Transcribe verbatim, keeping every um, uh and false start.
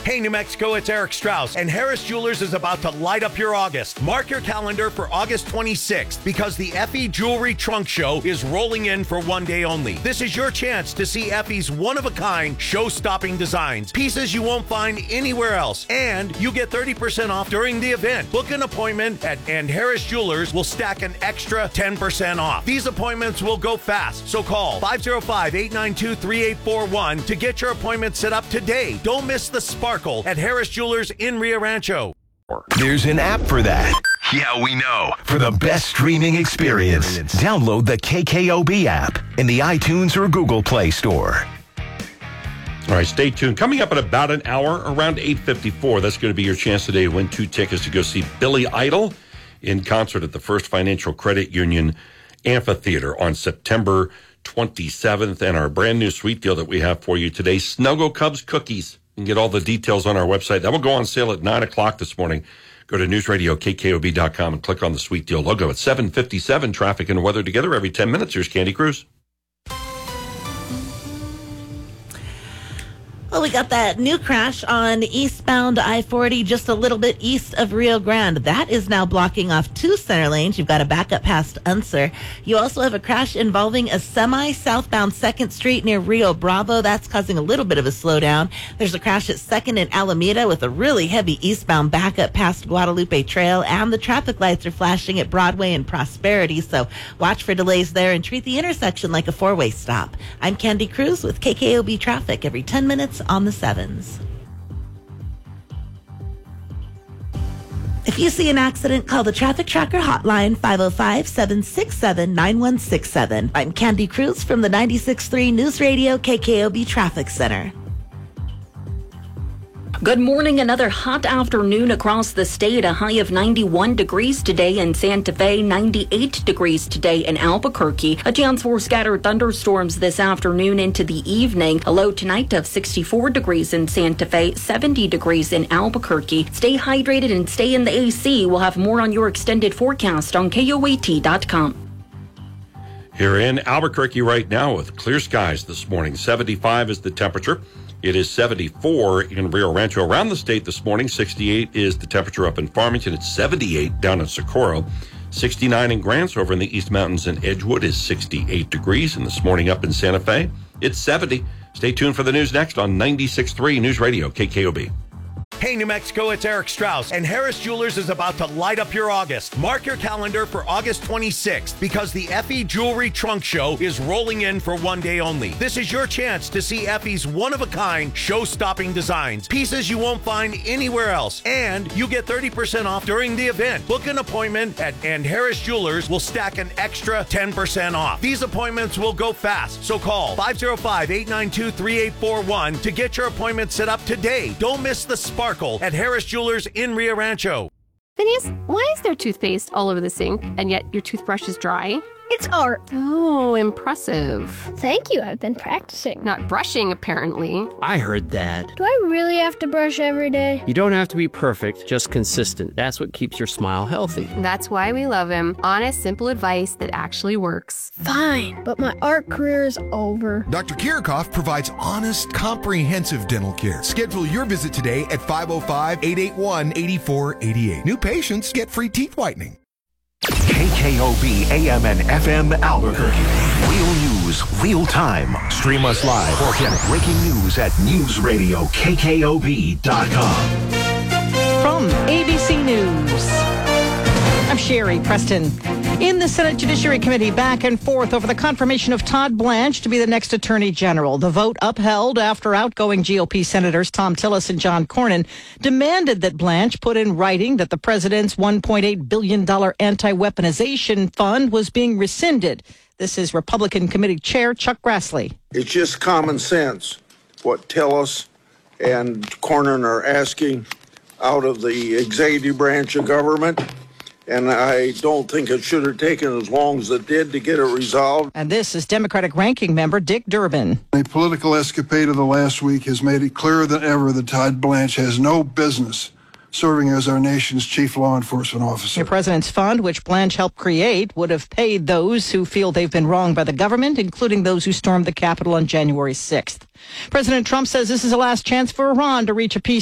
Hey, New Mexico, it's Eric Strauss, and Harris Jewelers is about to light up your August. Mark your calendar for August twenty-sixth, because the Effie Jewelry Trunk Show is rolling in for one day only. This is your chance to see Effie's one-of-a-kind, show-stopping designs, pieces you won't find anywhere else, and you get thirty percent off during the event. Book an appointment at and Harris Jewelers will stack an extra ten percent off. These appointments will go fast, so call five oh five, eight nine two, three eight four one to get your appointment set up today. Don't miss the sparkle at Harris Jewelers in Rio Rancho. There's an app for that. Yeah, we know. For the best streaming experience, download the K K O B app in the iTunes or Google Play Store. All right, stay tuned. Coming up in about an hour, around eight fifty-four, that's going to be your chance today to win two tickets to go see Billy Idol in concert at the First Financial Credit Union Amphitheater on September twenty-seventh. And our brand new sweet deal that we have for you today, Snuggle Cubs cookies. You can get all the details on our website. That will go on sale at nine o'clock this morning. Go to news radio K K O B dot com and click on the sweet deal logo. At seven fifty-seven, traffic and weather together every ten minutes. Here's Candy Cruz. Well, we got that new crash on eastbound I forty just a little bit east of Rio Grande. That is now blocking off two center lanes. You've got a backup past Unser. You also have a crash involving a semi southbound second Street near Rio Bravo. That's causing a little bit of a slowdown. There's a crash at second and Alameda with a really heavy eastbound backup past Guadalupe Trail. And the traffic lights are flashing at Broadway and Prosperity. So watch for delays there and treat the intersection like a four-way stop. I'm Candy Cruz with K K O B Traffic every ten minutes on the sevens. If you see an accident, call the Traffic Tracker hotline, five oh five, seven six seven, nine one six seven. I'm Candy Cruz from the ninety-six point three News Radio K K O B Traffic Center. Good morning. Another hot afternoon across the state. A high of ninety-one degrees today in Santa Fe, ninety-eight degrees today in Albuquerque. A chance for scattered thunderstorms this afternoon into the evening. A low tonight of sixty-four degrees in Santa Fe, seventy degrees in Albuquerque. Stay hydrated and stay in the A C. We'll have more on your extended forecast on K O A T dot com. Here in Albuquerque right now with clear skies this morning. seventy-five is the temperature. It is seventy-four in Rio Rancho. Around the state this morning, sixty-eight is the temperature up in Farmington. It's seventy-eight down in Socorro. sixty-nine in Grants. Over in the East Mountains in Edgewood is sixty-eight degrees. And this morning up in Santa Fe, it's seventy. Stay tuned for the news next on ninety-six point three News Radio K K O B. Hey, New Mexico, it's Eric Strauss, and Harris Jewelers is about to light up your August. Mark your calendar for August twenty-sixth, because the Effie Jewelry Trunk Show is rolling in for one day only. This is your chance to see Effie's one-of-a-kind, show-stopping designs, pieces you won't find anywhere else, and you get thirty percent off during the event. Book an appointment at and Harris Jewelers will stack an extra ten percent off. These appointments will go fast, so call five oh five, eight nine two, three eight four one to get your appointment set up today. Don't miss the sparkle at Harris Jewelers in Rio Rancho. Phineas, why is there toothpaste all over the sink, and yet your toothbrush is dry? It's art. Oh, impressive. Thank you, I've been practicing. Not brushing, apparently. I heard that. Do I really have to brush every day? You don't have to be perfect, just consistent. That's what keeps your smile healthy. That's why we love him. Honest, simple advice that actually works. Fine, but my art career is over. Doctor Kirikoff provides honest, comprehensive dental care. Schedule your visit today at five oh five, eight eight one, eight four eight eight. New patients get free teeth whitening. K K O B A M and F M Albuquerque. Real news, real time. Stream us live or get breaking news at news radio K K O B dot com. From A B C News, I'm Sherry Preston. In the Senate Judiciary Committee, back and forth over the confirmation of Todd Blanche to be the next Attorney General. The vote upheld after outgoing G O P Senators Tom Tillis and John Cornyn demanded that Blanche put in writing that the president's one point eight billion dollars anti-weaponization fund was being rescinded. This is Republican Committee Chair Chuck Grassley. It's just common sense what Tillis and Cornyn are asking out of the executive branch of government. And I don't think it should have taken as long as it did to get it resolved. And this is Democratic Ranking Member Dick Durbin. A political escapade of the last week has made it clearer than ever that Todd Blanche has no business serving as our nation's chief law enforcement officer. The president's fund, which Blanche helped create, would have paid those who feel they've been wronged by the government, including those who stormed the Capitol on January sixth. President Trump says this is a last chance for Iran to reach a peace